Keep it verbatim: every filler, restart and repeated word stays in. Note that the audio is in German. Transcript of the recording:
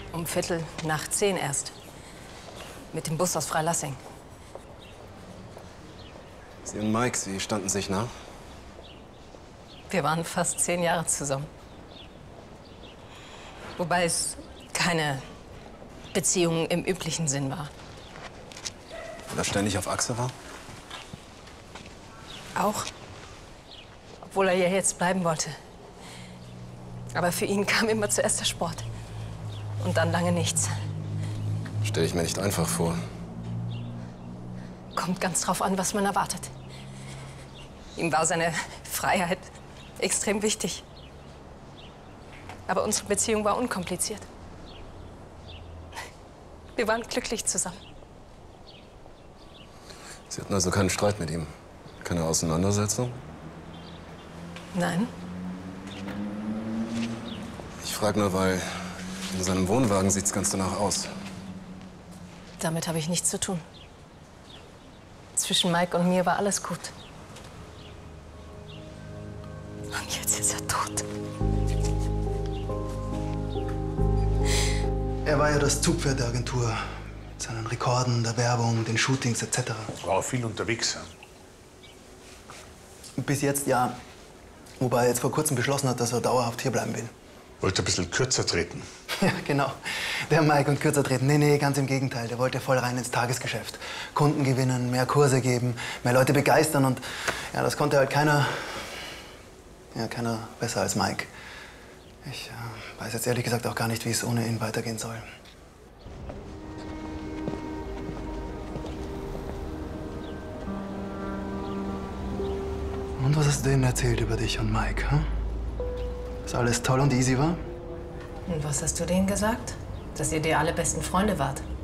Um Viertel nach zehn erst. Mit dem Bus aus Freilassing. Sie und Mike, Sie standen sich nah? Wir waren fast zehn Jahre zusammen. Wobei es keine Beziehung im üblichen Sinn war. Weil er ständig auf Achse war? Auch. Obwohl er ja jetzt bleiben wollte. Aber für ihn kam immer zuerst der Sport. Und dann lange nichts. Stelle ich mir nicht einfach vor. Kommt ganz drauf an, was man erwartet. Ihm war seine Freiheit extrem wichtig. Aber unsere Beziehung war unkompliziert. Wir waren glücklich zusammen. Sie hatten also keinen Streit mit ihm? Keine Auseinandersetzung? Nein. Ich frage nur, weil in seinem Wohnwagen sieht's ganz danach aus. Damit habe ich nichts zu tun. Zwischen Mike und mir war alles gut. Und jetzt ist er tot. Er war ja das Zugpferd der Agentur. Mit seinen Rekorden, der Werbung, den Shootings et cetera. War auch viel unterwegs. Bis jetzt ja. Wobei er jetzt vor kurzem beschlossen hat, dass er dauerhaft hierbleiben will. Wollte ein bisschen kürzer treten. Ja, genau. Der Mike und kürzer treten. Nee, nee, ganz im Gegenteil. Der wollte voll rein ins Tagesgeschäft. Kunden gewinnen, mehr Kurse geben, mehr Leute begeistern. Und ja, das konnte halt keiner, ja, keiner besser als Mike. Ich äh, weiß jetzt ehrlich gesagt auch gar nicht, wie es ohne ihn weitergehen soll. Und was hast du denen erzählt über dich und Mike, hm? Dass alles toll und easy war? Und was hast du denen gesagt? Dass ihr die allerbesten Freunde wart?